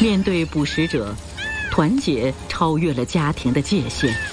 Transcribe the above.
面对捕食者，团结超越了家庭的界限。